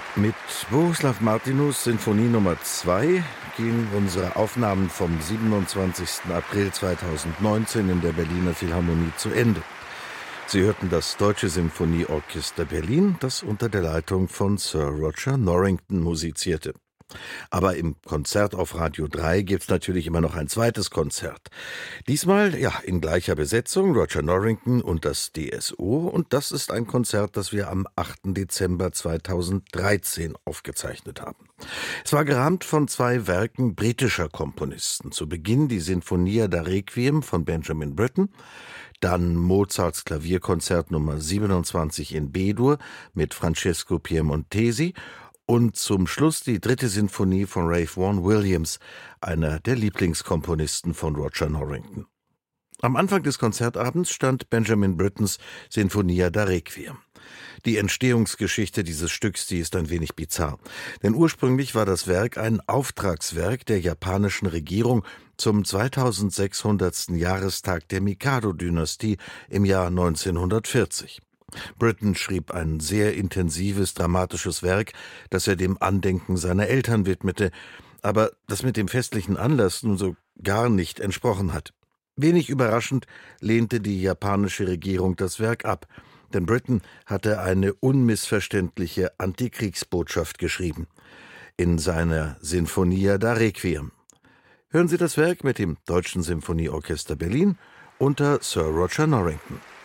Mit Bohuslav Martinus Sinfonie Nummer 2 gehen unsere Aufnahmen vom 27. April 2019 in der Berliner Philharmonie zu Ende. Sie hörten das Deutsche Symphonieorchester Berlin, das unter der Leitung von Sir Roger Norrington musizierte. Aber im Konzert auf Radio 3 gibt's natürlich immer noch ein zweites Konzert. Diesmal, in gleicher Besetzung, Roger Norrington und das DSO. Und das ist ein Konzert, das wir am 8. Dezember 2013 aufgezeichnet haben. Es war gerahmt von zwei Werken britischer Komponisten. Zu Beginn die Sinfonia da Requiem von Benjamin Britten, dann Mozarts Klavierkonzert Nummer 27 in B-Dur mit Francesco Piemontesi und zum Schluss die 3. Sinfonie von Ralph Vaughan Williams, einer der Lieblingskomponisten von Roger Norrington. Am Anfang des Konzertabends stand Benjamin Brittens Sinfonia da Requiem. Die Entstehungsgeschichte dieses Stücks, die ist ein wenig bizarr. Denn ursprünglich war das Werk ein Auftragswerk der japanischen Regierung zum 2600. Jahrestag der Mikado-Dynastie im Jahr 1940. Britten schrieb ein sehr intensives, dramatisches Werk, das er dem Andenken seiner Eltern widmete, aber das mit dem festlichen Anlass nun so gar nicht entsprochen hat. Wenig überraschend lehnte die japanische Regierung das Werk ab, denn Britten hatte eine unmissverständliche Antikriegsbotschaft geschrieben in seiner Sinfonia da Requiem. Hören Sie das Werk mit dem Deutschen Symphonieorchester Berlin unter Sir Roger Norrington.